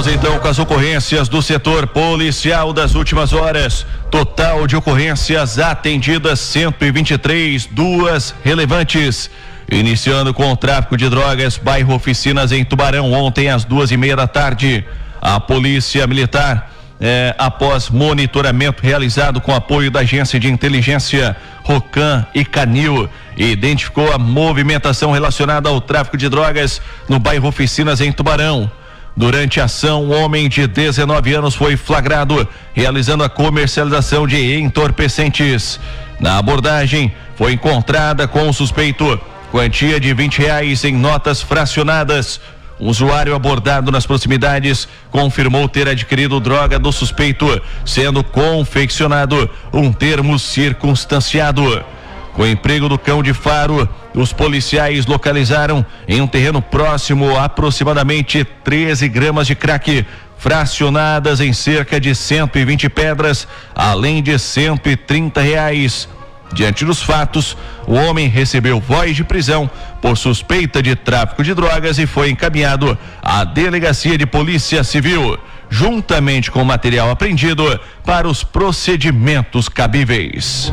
então com as ocorrências do setor policial das últimas horas. Total de ocorrências atendidas 123, 2 relevantes. Iniciando com o tráfico de drogas, bairro Oficinas em Tubarão, ontem às 2:30 da tarde. A Polícia Militar, após monitoramento realizado com apoio da Agência de Inteligência Rocan e Canil, identificou a movimentação relacionada ao tráfico de drogas no bairro Oficinas em Tubarão. Durante a ação, um homem de 19 anos foi flagrado realizando a comercialização de entorpecentes. Na abordagem, foi encontrada com o suspeito quantia de R$20 em notas fracionadas. Um usuário abordado nas proximidades confirmou ter adquirido droga do suspeito, sendo confeccionado um termo circunstanciado. Com o emprego do cão de faro, os policiais localizaram em um terreno próximo aproximadamente 13 gramas de crack, fracionadas em cerca de 120 pedras, além de R$130. Diante dos fatos, o homem recebeu voz de prisão por suspeita de tráfico de drogas e foi encaminhado à Delegacia de Polícia Civil, juntamente com o material apreendido, para os procedimentos cabíveis.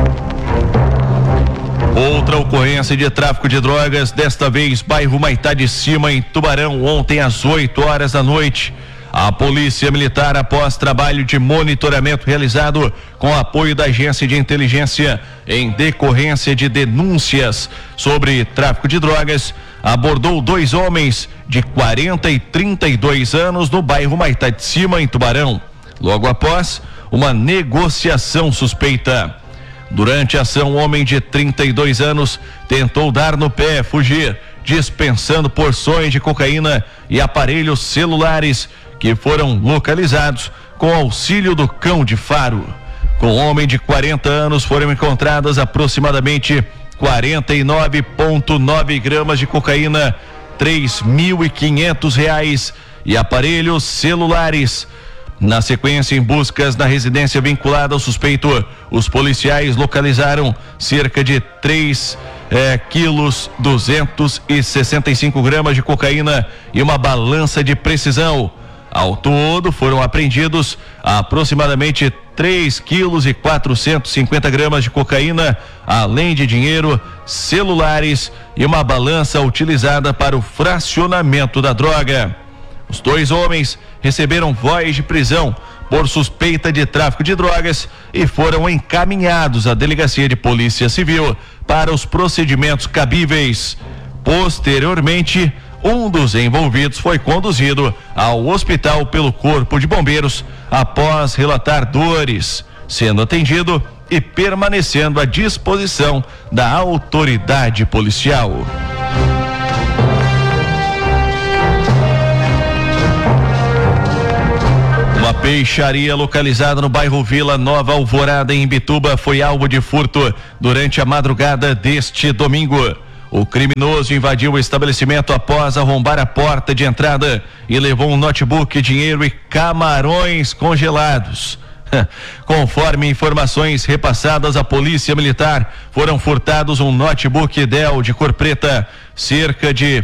Outra ocorrência de tráfico de drogas, desta vez bairro Maitá de Cima, em Tubarão, ontem às 8h da noite. A Polícia Militar, após trabalho de monitoramento realizado com apoio da Agência de Inteligência em decorrência de denúncias sobre tráfico de drogas, abordou 2 homens de 40 e 32 anos no bairro Maitá de Cima, em Tubarão, logo após uma negociação suspeita. Durante a ação, um homem de 32 anos tentou dar no pé, fugir, dispensando porções de cocaína e aparelhos celulares que foram localizados com auxílio do cão de faro. Com o homem de 40 anos foram encontradas aproximadamente 49,9 gramas de cocaína, R$3.500 e aparelhos celulares. Na sequência, em buscas na residência vinculada ao suspeito, os policiais localizaram cerca de 3,265 gramas de cocaína e uma balança de precisão. Ao todo, foram apreendidos aproximadamente 3,450 gramas de cocaína, além de dinheiro, celulares e uma balança utilizada para o fracionamento da droga. Os 2 homens receberam voz de prisão por suspeita de tráfico de drogas e foram encaminhados à Delegacia de Polícia Civil para os procedimentos cabíveis. Posteriormente, um dos envolvidos foi conduzido ao hospital pelo Corpo de Bombeiros após relatar dores, sendo atendido e permanecendo à disposição da autoridade policial. Uma peixaria localizada no bairro Vila Nova Alvorada, em Imbituba, foi alvo de furto durante a madrugada deste domingo. O criminoso invadiu o estabelecimento após arrombar a porta de entrada e levou um notebook, dinheiro e camarões congelados. Conforme informações repassadas à Polícia Militar, foram furtados um notebook Dell de cor preta, cerca de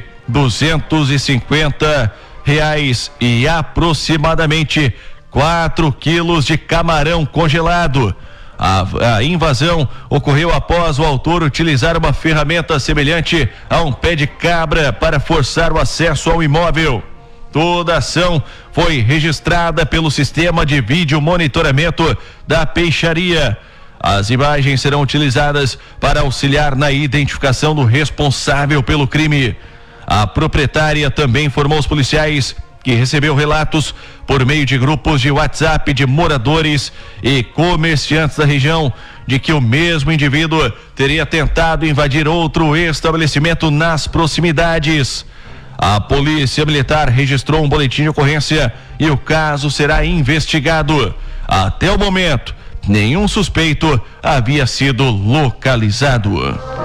R$250 e aproximadamente 4 quilos de camarão congelado. A invasão ocorreu após o autor utilizar uma ferramenta semelhante a um pé de cabra para forçar o acesso ao imóvel. Toda a ação foi registrada pelo sistema de vídeo monitoramento da peixaria. As imagens serão utilizadas para auxiliar na identificação do responsável pelo crime. A proprietária também informou aos policiais que recebeu relatos por meio de grupos de WhatsApp de moradores e comerciantes da região de que o mesmo indivíduo teria tentado invadir outro estabelecimento nas proximidades. A Polícia Militar registrou um boletim de ocorrência e o caso será investigado. Até o momento, nenhum suspeito havia sido localizado.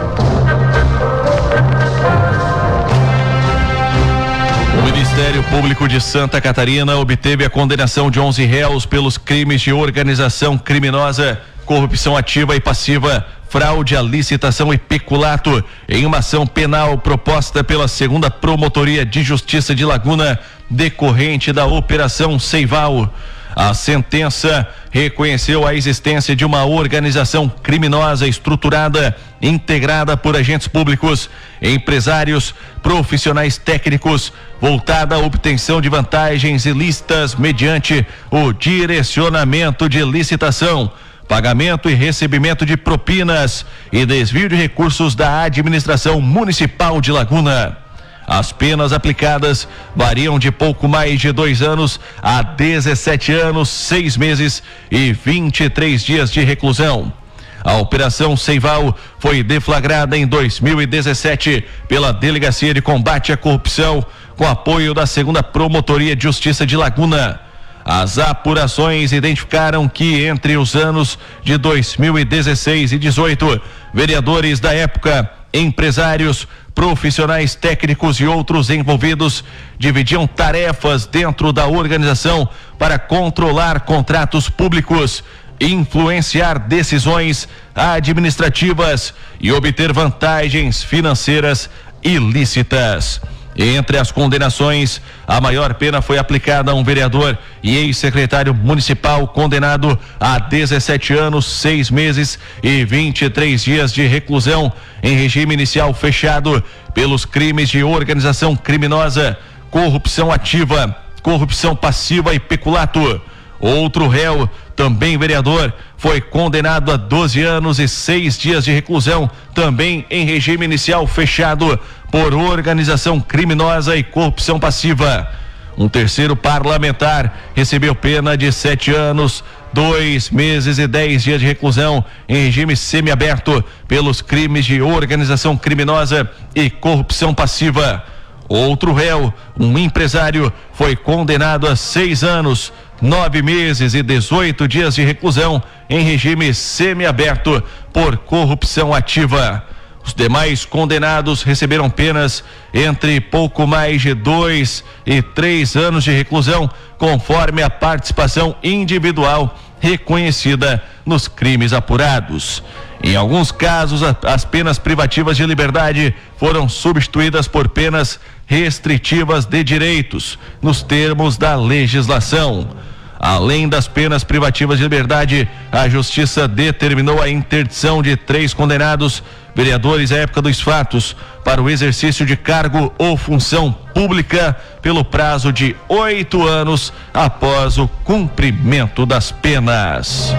O Ministério Público de Santa Catarina obteve a condenação de 11 réus pelos crimes de organização criminosa, corrupção ativa e passiva, fraude à licitação e peculato em uma ação penal proposta pela 2ª Promotoria de Justiça de Laguna, decorrente da Operação Seival. A sentença reconheceu a existência de uma organização criminosa estruturada, integrada por agentes públicos, empresários, profissionais técnicos, voltada à obtenção de vantagens ilícitas mediante o direcionamento de licitação, pagamento e recebimento de propinas e desvio de recursos da administração municipal de Laguna. As penas aplicadas variam de pouco mais de 2 anos a 17 anos, 6 meses e 23 dias de reclusão. A Operação Seival foi deflagrada em 2017 pela Delegacia de Combate à Corrupção, com apoio da 2ª Promotoria de Justiça de Laguna. As apurações identificaram que entre os anos de 2016 e 2018, vereadores da época, empresários, profissionais técnicos e outros envolvidos dividiam tarefas dentro da organização para controlar contratos públicos, influenciar decisões administrativas e obter vantagens financeiras ilícitas. Entre as condenações, a maior pena foi aplicada a um vereador e ex-secretário municipal condenado a 17 anos, 6 meses e 23 dias de reclusão em regime inicial fechado pelos crimes de organização criminosa, corrupção ativa, corrupção passiva e peculato. Outro réu, também vereador, foi condenado a 12 anos e 6 dias de reclusão, também em regime inicial fechado, por organização criminosa e corrupção passiva. Um terceiro parlamentar recebeu pena de 7 anos, 2 meses e 10 dias de reclusão em regime semiaberto pelos crimes de organização criminosa e corrupção passiva. Outro réu, um empresário, foi condenado a 6 anos, 9 meses e 18 dias de reclusão em regime semiaberto por corrupção ativa. Os demais condenados receberam penas entre pouco mais de 2 e 3 anos de reclusão, conforme a participação individual reconhecida nos crimes apurados. Em alguns casos, as penas privativas de liberdade foram substituídas por penas restritivas de direitos, nos termos da legislação. Além das penas privativas de liberdade, a Justiça determinou a interdição de 3 condenados, vereadores à época dos fatos, para o exercício de cargo ou função pública pelo prazo de 8 anos após o cumprimento das penas.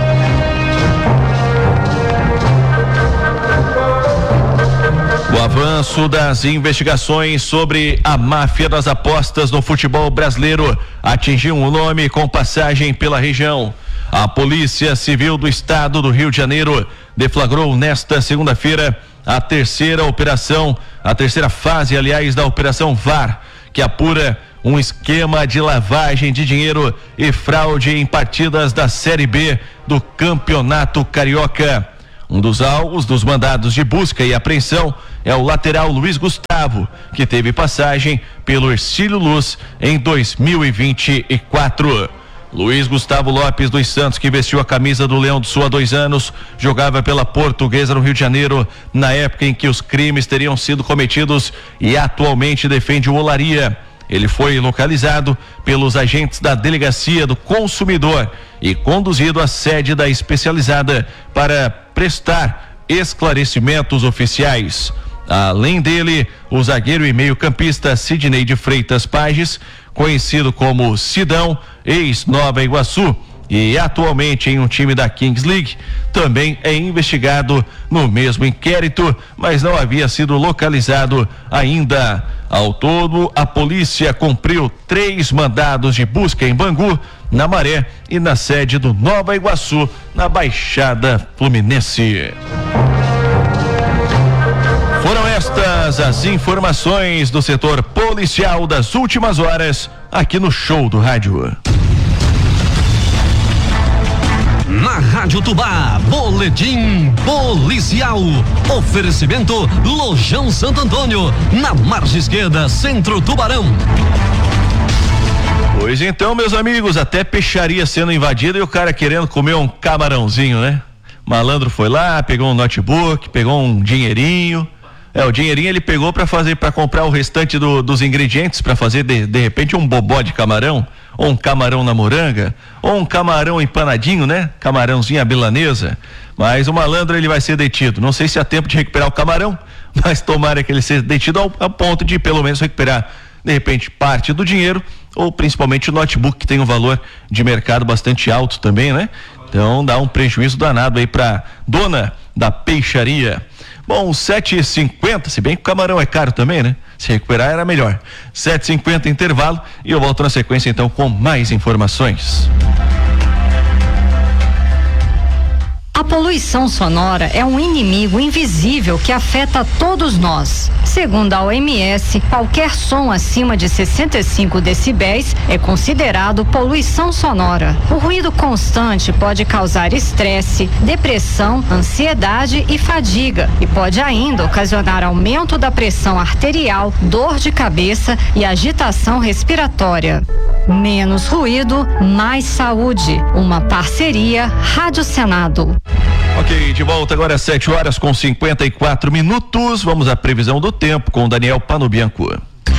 O avanço das investigações sobre a máfia das apostas no futebol brasileiro atingiu um nome com passagem pela região. A Polícia Civil do Estado do Rio de Janeiro deflagrou nesta segunda-feira a terceira fase, aliás, da Operação VAR, que apura um esquema de lavagem de dinheiro e fraude em partidas da Série B do Campeonato Carioca. Um dos alvos dos mandados de busca e apreensão é o lateral Luiz Gustavo, que teve passagem pelo Hercílio Luz em 2024. Luiz Gustavo Lopes dos Santos, que vestiu a camisa do Leão do Sul há 2 anos, jogava pela Portuguesa no Rio de Janeiro, na época em que os crimes teriam sido cometidos, e atualmente defende o Olaria. Ele foi localizado pelos agentes da Delegacia do Consumidor e conduzido à sede da especializada para prestar esclarecimentos oficiais. Além dele, o zagueiro e meio-campista Sidney de Freitas Pages, conhecido como Sidão, ex-Nova Iguaçu, e atualmente em um time da Kings League, também é investigado no mesmo inquérito, mas não havia sido localizado ainda. Ao todo, a polícia cumpriu 3 mandados de busca em Bangu, na Maré e na sede do Nova Iguaçu, na Baixada Fluminense. Foram estas as informações do setor policial das últimas horas, aqui no Show do Rádio. Na Rádio Tubá, boletim policial. Oferecimento Lojão Santo Antônio, na margem esquerda, Centro Tubarão. Pois então, meus amigos, até peixaria sendo invadida e o cara querendo comer um camarãozinho, né? Malandro foi lá, pegou um notebook, pegou um dinheirinho. O dinheirinho ele pegou para comprar o restante dos ingredientes para fazer de repente um bobó de camarão, ou um camarão na moranga, ou um camarão empanadinho, né? Camarãozinho à milanesa. Mas o malandro ele vai ser detido. Não sei se há tempo de recuperar o camarão, mas tomara que ele seja detido ao ponto de pelo menos recuperar de repente parte do dinheiro, ou principalmente o notebook, que tem um valor de mercado bastante alto também, né? Então dá um prejuízo danado aí para dona da peixaria. Bom, 7h50, se bem que o camarão é caro também, né? Se recuperar era melhor. 7h50 intervalo e eu volto na sequência então com mais informações. A poluição sonora é um inimigo invisível que afeta todos nós. Segundo a OMS, qualquer som acima de 65 decibéis é considerado poluição sonora. O ruído constante pode causar estresse, depressão, ansiedade e fadiga, e pode ainda ocasionar aumento da pressão arterial, dor de cabeça e agitação respiratória. Menos ruído, mais saúde. Uma parceria Rádio Senado. Ok, de volta agora às 7h54. Vamos à previsão do tempo com Daniel Panobianco.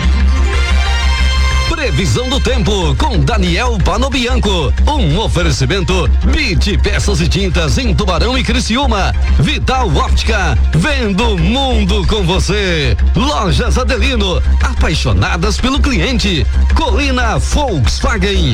Previsão do tempo com Daniel Panobianco. Um oferecimento BIT Peças e Tintas em Tubarão e Criciúma. Vital Óptica, vendo o mundo com você. Lojas Adelino, apaixonadas pelo cliente. Colina Volkswagen.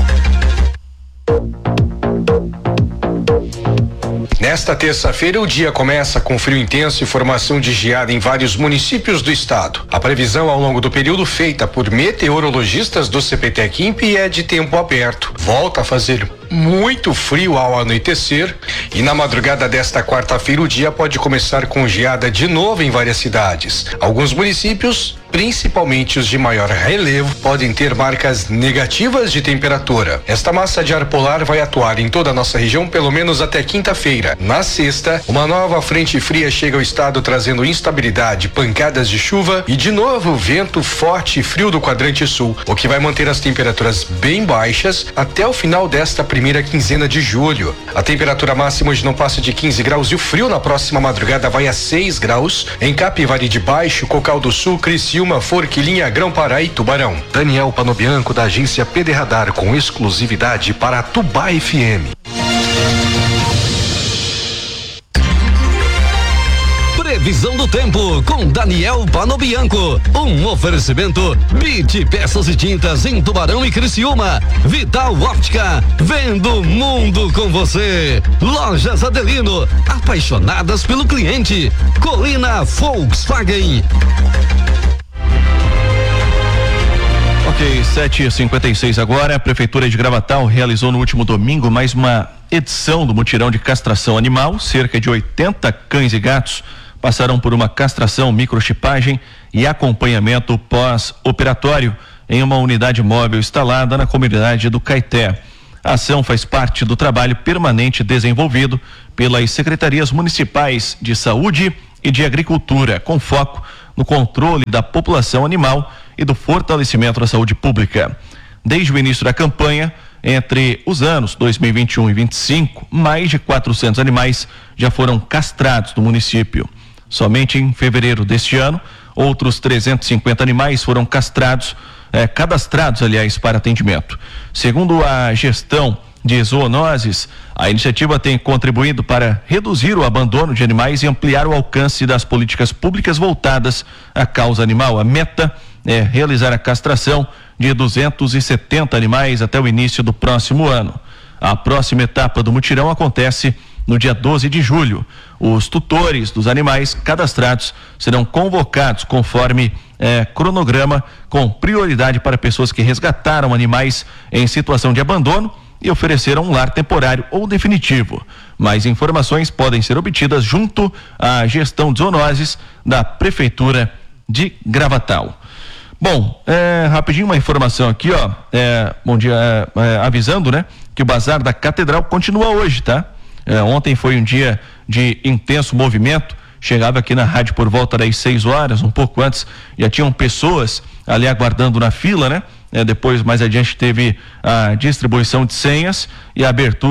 Nesta terça-feira, o dia começa com frio intenso e formação de geada em vários municípios do estado. A previsão ao longo do período feita por meteorologistas do CPTEC-INPE é de tempo aberto. Volta a fazer muito frio ao anoitecer e na madrugada desta quarta-feira o dia pode começar com geada de novo em várias cidades. Alguns municípios, principalmente os de maior relevo, podem ter marcas negativas de temperatura. Esta massa de ar polar vai atuar em toda a nossa região pelo menos até quinta-feira. Na sexta, uma nova frente fria chega ao estado trazendo instabilidade, pancadas de chuva e de novo vento forte e frio do quadrante sul, o que vai manter as temperaturas bem baixas até o final desta primeira quinzena de julho. A temperatura máxima hoje não passa de 15 graus e o frio na próxima madrugada vai a 6 graus em Capivari de Baixo, Cocal do Sul, Criciúma, Forquilinha, Grão-Pará e Tubarão. Daniel Panobianco da agência PD Radar com exclusividade para Tubá FM. Previsão do tempo com Daniel Panobianco. Um oferecimento BIT Peças e Tintas em Tubarão e Criciúma. Vital Óptica, vendo o mundo com você. Lojas Adelino, apaixonadas pelo cliente. Colina Volkswagen. Ok, 7h56 agora. A Prefeitura de Gravatal realizou no último domingo mais uma edição do mutirão de castração animal. Cerca de 80 cães e gatos passaram por uma castração, microchipagem e acompanhamento pós-operatório em uma unidade móvel instalada na comunidade do Caeté. A ação faz parte do trabalho permanente desenvolvido pelas secretarias municipais de saúde e de agricultura, com foco no controle da população animal e do fortalecimento da saúde pública. Desde o início da campanha, entre os anos 2021 e 2025, mais de 400 animais já foram castrados no município. Somente em fevereiro deste ano, outros 350 animais foram cadastrados, para atendimento. Segundo a gestão de zoonoses, a iniciativa tem contribuído para reduzir o abandono de animais e ampliar o alcance das políticas públicas voltadas à causa animal. A meta é realizar a castração de 270 animais até o início do próximo ano. A próxima etapa do mutirão acontece no dia 12 de julho. Os tutores dos animais cadastrados serão convocados conforme cronograma, com prioridade para pessoas que resgataram animais em situação de abandono e ofereceram um lar temporário ou definitivo. Mais informações podem ser obtidas junto à gestão de zoonoses da Prefeitura de Gravatal. Bom, rapidinho uma informação aqui, ó. Bom dia, avisando, né, que o Bazar da Catedral continua hoje, tá? Ontem foi um dia de intenso movimento. Chegava aqui na rádio por volta das 6 horas, um pouco antes, já tinham pessoas ali aguardando na fila, né? Depois, mais adiante, teve a distribuição de senhas e a abertura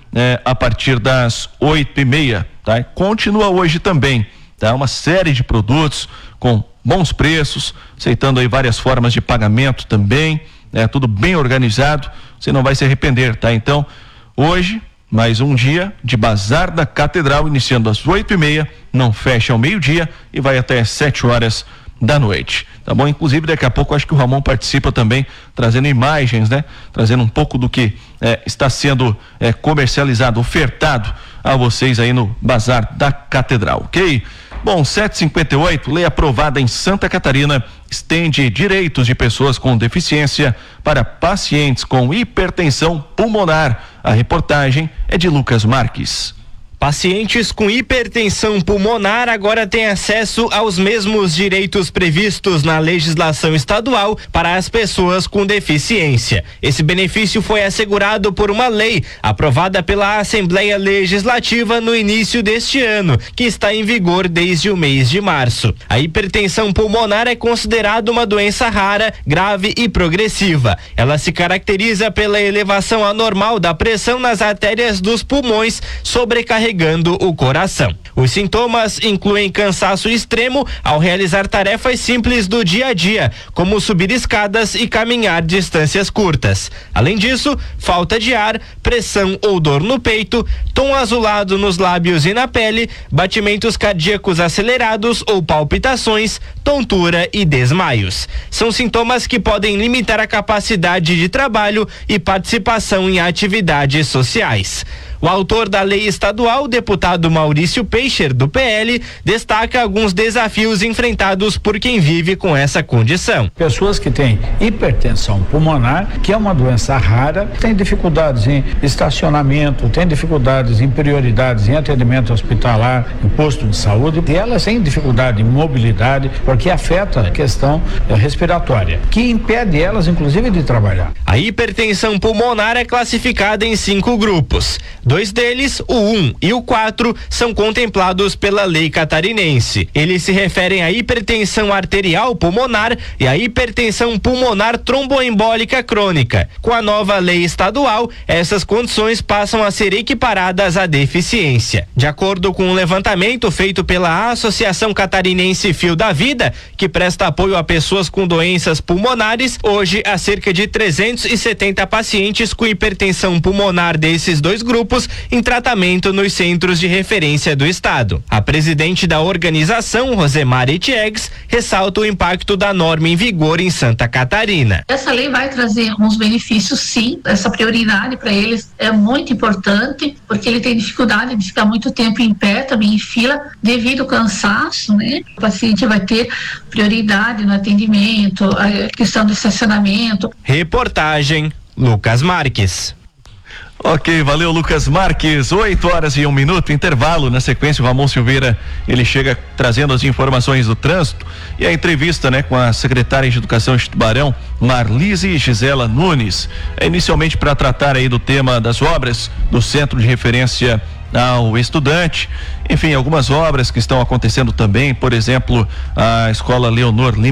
a partir das 8h30, tá? Continua hoje também, tá? Uma série de produtos com bons preços, aceitando aí várias formas de pagamento também, né? Tudo bem organizado, você não vai se arrepender, tá? Então, hoje, mais um dia de Bazar da Catedral, iniciando às 8h30, não fecha ao meio-dia e vai até às 7h da noite, tá bom? Inclusive daqui a pouco acho que o Ramon participa também, trazendo imagens, né? Trazendo um pouco do que está sendo comercializado, ofertado a vocês aí no Bazar da Catedral, ok? Bom, 7h58, lei aprovada em Santa Catarina estende direitos de pessoas com deficiência para pacientes com hipertensão pulmonar. A reportagem é de Lucas Marques. Pacientes com hipertensão pulmonar agora têm acesso aos mesmos direitos previstos na legislação estadual para as pessoas com deficiência. Esse benefício foi assegurado por uma lei aprovada pela Assembleia Legislativa no início deste ano, que está em vigor desde o mês de março. A hipertensão pulmonar é considerada uma doença rara, grave e progressiva. Ela se caracteriza pela elevação anormal da pressão nas artérias dos pulmões, sobrecarregando o coração. Os sintomas incluem cansaço extremo ao realizar tarefas simples do dia a dia, como subir escadas e caminhar distâncias curtas. Além disso, falta de ar, pressão ou dor no peito, tom azulado nos lábios e na pele, batimentos cardíacos acelerados ou palpitações, tontura e desmaios. São sintomas que podem limitar a capacidade de trabalho e participação em atividades sociais. O autor da lei estadual, o deputado Maurício Peixer, do PL, destaca alguns desafios enfrentados por quem vive com essa condição. Pessoas que têm hipertensão pulmonar, que é uma doença rara, têm dificuldades em estacionamento, têm dificuldades em prioridades em atendimento hospitalar, em posto de saúde, e elas têm dificuldade em mobilidade, porque afeta a questão respiratória, que impede elas, inclusive, de trabalhar. A hipertensão pulmonar é classificada em 5 grupos. 2 deles, o 1 e o 4, são contemplados pela lei catarinense. Eles se referem à hipertensão arterial pulmonar e à hipertensão pulmonar tromboembólica crônica. Com a nova lei estadual, essas condições passam a ser equiparadas à deficiência. De acordo com um levantamento feito pela Associação Catarinense Fio da Vida, que presta apoio a pessoas com doenças pulmonares, hoje há cerca de 370 pacientes com hipertensão pulmonar desses 2 grupos em tratamento nos centros de referência do estado. A presidente da organização, Rosemary Tiegs, ressalta o impacto da norma em vigor em Santa Catarina. Essa lei vai trazer alguns benefícios, sim. Essa prioridade para eles é muito importante, porque ele tem dificuldade de ficar muito tempo em pé, também em fila, devido ao cansaço, né? O paciente vai ter prioridade no atendimento, a questão do estacionamento. Reportagem Lucas Marques. Ok, valeu Lucas Marques, 8h01, intervalo. Na sequência o Ramon Silveira, ele chega trazendo as informações do trânsito e a entrevista, né, com a secretária de Educação de Tubarão, Marlise Gisela Nunes, inicialmente para tratar aí do tema das obras do Centro de Referência ao Estudante, enfim, algumas obras que estão acontecendo também, por exemplo, a Escola Leonor Lima